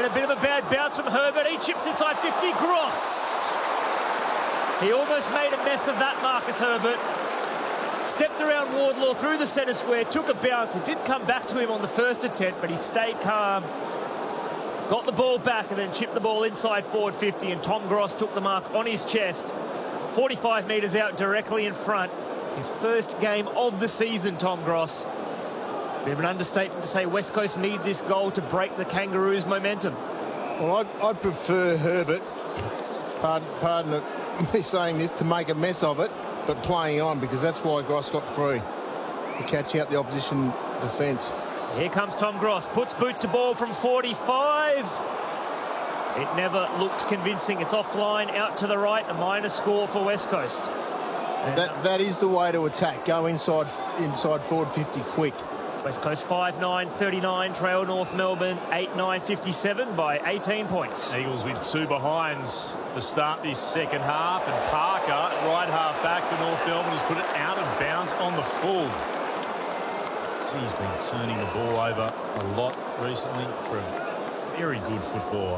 And a bit of a bad bounce from Herbert. He chips inside 50. Gross. He almost made a mess of that, Marcus Herbert. Stepped around Wardlaw through the centre square, took a bounce. It did come back to him on the first attempt, but he stayed calm. Got the ball back and then chipped the ball inside forward 50, and Tom Gross took the mark on his chest. 45 metres out directly in front. His first game of the season, Tom Gross. Bit of an understatement to say West Coast need this goal to break the Kangaroos' momentum. Well, I'd prefer Herbert, pardon me saying this, to make a mess of it, but playing on, because that's why Gross got free, to catch out the opposition defence. Here comes Tom Gross, puts boot to ball from 45. It never looked convincing. It's offline, out to the right, a minor score for West Coast. That is the way to attack. Go inside forward 50 quick. West Coast 5-9-39, trail North Melbourne 8-9-57 by 18 points. Eagles with two behinds to start this second half, and Parker, right half back for North Melbourne, has put it out of bounds on the full. He's been turning the ball over a lot recently for a very good footballer.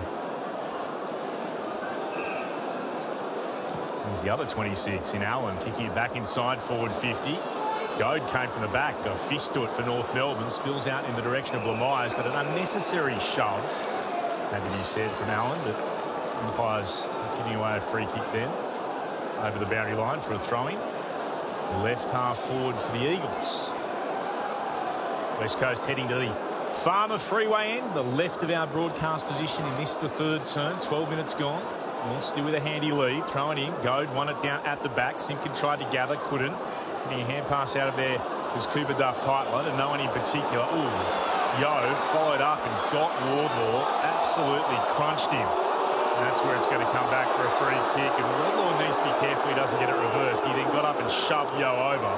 Here's the other 26 in Allen, kicking it back inside forward 50. Goad came from the back, got a fist to it for North Melbourne, spills out in the direction of Blamires, got an unnecessary shove, maybe he said, from Allen, but umpires giving away a free kick then over the boundary line for a throw-in. Left half forward for the Eagles. West Coast heading to the Farmer Freeway end, the left of our broadcast position in this, the third term. 12 minutes gone. Well, still with a handy lead, throwing in. Goad won it down at the back. Simpkin tried to gather, couldn't. Getting a hand pass out of there was Cooper Duff-Tytler, to no one in particular. Ooh, Yo followed up and got Wardlaw, absolutely crunched him. And that's where it's going to come back for a free kick. And Wardlaw needs to be careful he doesn't get it reversed. He then got up and shoved Yo over.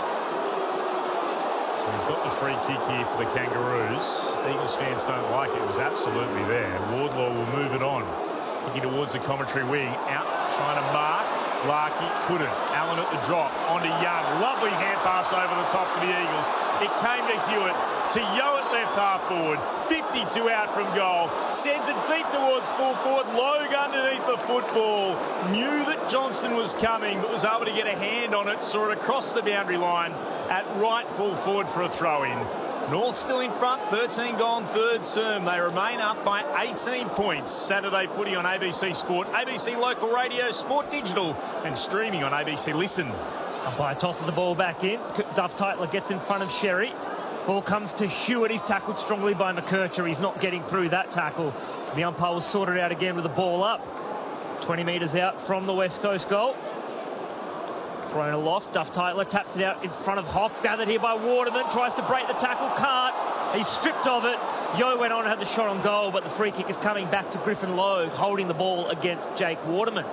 So he's got the free kick here for the Kangaroos. Eagles fans don't like it. It was absolutely there. Wardlaw will move it on. Kicking towards the commentary wing. Out, trying to mark. Larkey couldn't. Allen at the drop. Onto Young. Lovely hand pass over the top for the Eagles. It came to Hewitt. To Yo at left half forward. 52 out from goal. Sends it deep towards full forward. Logue underneath the football. Knew that Johnston was coming, but was able to get a hand on it. Saw it across the boundary line at right full forward for a throw-in. North still in front, 13 gone, third term. They remain up by 18 points. Saturday footy on ABC Sport, ABC Local Radio, Sport Digital, and streaming on ABC Listen. Umpire tosses the ball back in. Duff-Tytler gets in front of Sherry. Ball comes to Hewitt. He's tackled strongly by McKercher. He's not getting through that tackle. The umpire will sort it out again with the ball up. 20 metres out from the West Coast goal. Thrown aloft. Duff-Tytler taps it out in front of Hoff. Gathered here by Waterman. Tries to break the tackle. Can't. He's stripped of it. Yo went on and had the shot on goal, but the free kick is coming back to Griffin Logue, holding the ball against Jake Waterman.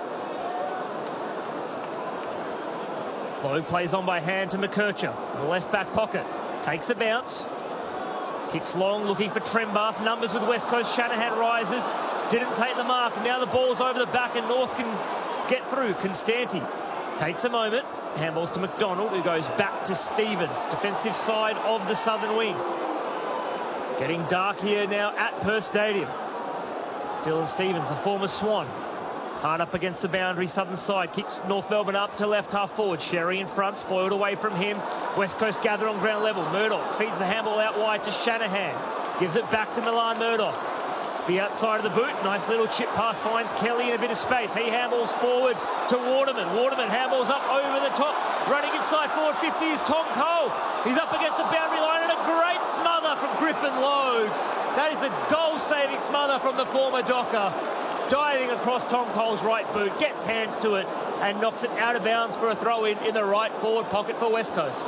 Logue plays on by hand to McKercher. The left back pocket. Takes a bounce. Kicks long, looking for Trembath. Numbers with West Coast. Shanahan rises. Didn't take the mark. And now the ball's over the back and North can get through. Constanti takes a moment. Handballs to McDonald, who goes back to Stevens. Defensive side of the southern wing. Getting dark here now at Perth Stadium. Dylan Stevens, a former Swan. Hard up against the boundary, southern side. Kicks North Melbourne up to left half forward. Sherry in front, spoiled away from him. West Coast gather on ground level. Murdoch feeds the handball out wide to Shanahan. Gives it back to Milan Murdoch. The outside of the boot, nice little chip pass, finds Kelly in a bit of space. He handballs forward to Waterman. Waterman handballs up over the top. Running inside forward 50 is Tom Cole. He's up against the boundary line and a great smother from Griffin Logue. That is a goal-saving smother from the former Docker. Diving across Tom Cole's right boot, gets hands to it and knocks it out of bounds for a throw-in in the right forward pocket for West Coast.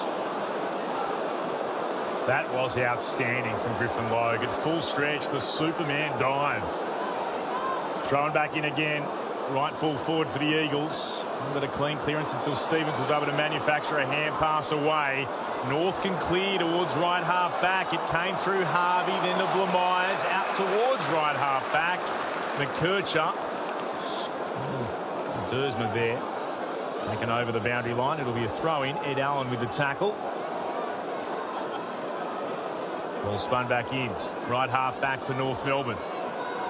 That was outstanding from Griffin Logue. At full stretch, the Superman dive. Thrown back in again. Right full forward for the Eagles. But a clean clearance until Stevens was able to manufacture a hand pass away. North can clear towards right half back. It came through Harvey, then to Blamires, out towards right half back. McKercher. Dersma there. Taken over the boundary line. It'll be a throw-in. Ed Allen with the tackle. Ball spun back in. Right half back for North Melbourne.